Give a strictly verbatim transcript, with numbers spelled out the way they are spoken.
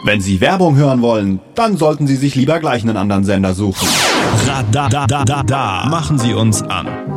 Wenn Sie Werbung hören wollen, dann sollten Sie sich lieber gleich einen anderen Sender suchen. Radadadada. Machen Sie uns an.